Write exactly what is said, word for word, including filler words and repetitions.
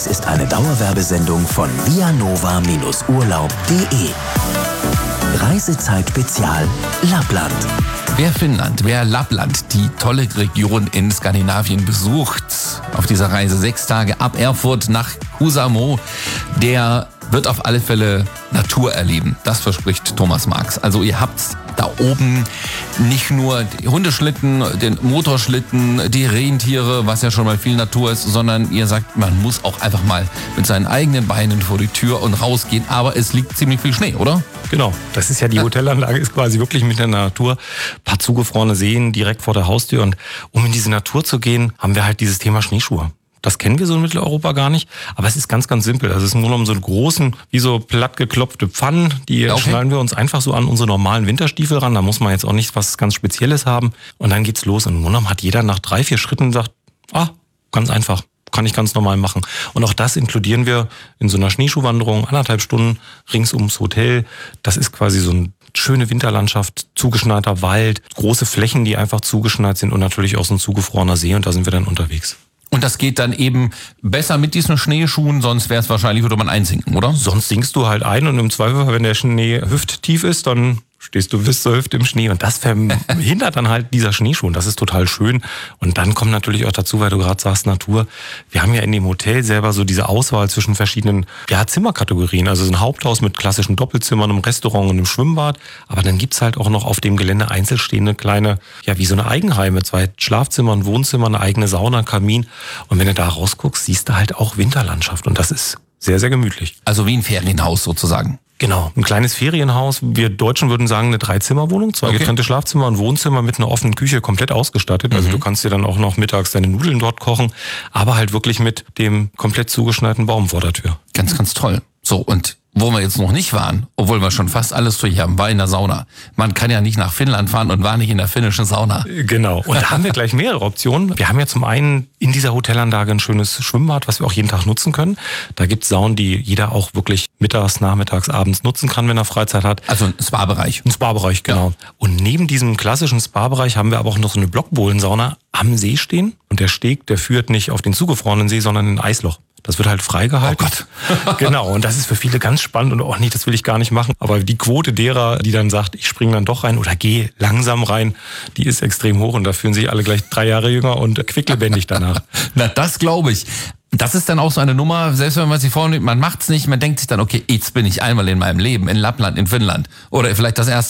Dies ist eine Dauerwerbesendung von vianova Urlaub punkt de. Reisezeit Spezial Lappland. Wer Finnland, wer Lappland, die tolle Region in Skandinavien besucht, auf dieser Reise sechs Tage ab Erfurt nach Kuusamo, der wird auf alle Fälle Natur erleben. Das verspricht Thomas Marx. Also ihr habt da oben nicht nur die Hundeschlitten, den Motorschlitten, die Rentiere, was ja schon mal viel Natur ist, sondern ihr sagt, man muss auch einfach mal mit seinen eigenen Beinen vor die Tür und rausgehen. Aber es liegt ziemlich viel Schnee, oder? Genau, das ist ja die Hotelanlage, ist quasi wirklich mit der Natur. Ein paar zugefrorene Seen direkt vor der Haustür. Und um in diese Natur zu gehen, haben wir halt dieses Thema Schneeschuhe. Das kennen wir so in Mitteleuropa gar nicht, aber es ist ganz, ganz simpel. Also es ist nur noch so einen großen, wie so plattgeklopfte Pfannen, die okay. schnallen wir uns einfach so an unsere normalen Winterstiefel ran. Da muss man jetzt auch nicht was ganz Spezielles haben. Und dann geht's los. Und im Grunde genommen hat jeder nach drei, vier Schritten gesagt, ah, ganz einfach, kann ich ganz normal machen. Und auch das inkludieren wir in so einer Schneeschuhwanderung, anderthalb Stunden rings ums Hotel. Das ist quasi so ein schöne Winterlandschaft, zugeschneiter Wald, große Flächen, die einfach zugeschneit sind und natürlich auch so ein zugefrorener See. Und da sind wir dann unterwegs. Und das geht dann eben besser mit diesen Schneeschuhen, sonst wäre es wahrscheinlich, würde man einsinken, oder? Sonst sinkst du halt ein und im Zweifel, wenn der Schnee hüfttief ist, dann stehst du bis zur Hüfte im Schnee. Und das verhindert dann halt dieser Schneeschuh. Und das ist total schön. Und dann kommt natürlich auch dazu, weil du gerade sagst, Natur. Wir haben ja in dem Hotel selber so diese Auswahl zwischen verschiedenen ja, Zimmerkategorien. Also so ein Haupthaus mit klassischen Doppelzimmern, einem Restaurant und einem Schwimmbad. Aber dann gibt's halt auch noch auf dem Gelände einzelstehende kleine, ja wie so eine Eigenheime. Zwei Schlafzimmer, Wohnzimmer, eine eigene Sauna, Kamin. Und wenn du da rausguckst, siehst du halt auch Winterlandschaft. Und das ist sehr, sehr gemütlich. Also wie ein Ferienhaus sozusagen. Genau, ein kleines Ferienhaus. Wir Deutschen würden sagen eine Dreizimmerwohnung, zwei okay. getrennte Schlafzimmer und Wohnzimmer mit einer offenen Küche, komplett ausgestattet. Also mhm. du kannst dir dann auch noch mittags deine Nudeln dort kochen, aber halt wirklich mit dem komplett zugeschneiten Baum vor der Tür. Ganz, ganz toll. So, und wo wir jetzt noch nicht waren, obwohl wir schon fast alles durch haben, war in der Sauna. Man kann ja nicht nach Finnland fahren und war nicht in der finnischen Sauna. Genau. Und da haben wir gleich mehrere Optionen. Wir haben ja zum einen in dieser Hotelanlage ein schönes Schwimmbad, was wir auch jeden Tag nutzen können. Da gibt's Saunen, die jeder auch wirklich mittags, nachmittags, abends nutzen kann, wenn er Freizeit hat. Also ein Spa-Bereich. Ein Spa-Bereich, genau. Ja. Und neben diesem klassischen Spa-Bereich haben wir aber auch noch so eine Blockbohlensauna am See stehen. Und der Steg, der führt nicht auf den zugefrorenen See, sondern in ein Eisloch. Das wird halt freigehalten. Oh Gott. Genau, und das ist für viele ganz spannend und oh nee, das will ich gar nicht machen. Aber die Quote derer, die dann sagt, ich springe dann doch rein oder gehe langsam rein, die ist extrem hoch und da fühlen sich alle gleich drei Jahre jünger und quicklebendig danach. Na, das glaube ich. Das ist dann auch so eine Nummer, selbst wenn man sich vornimmt, man macht's nicht, man denkt sich dann, okay, jetzt bin ich einmal in meinem Leben in Lappland, in Finnland oder vielleicht das erste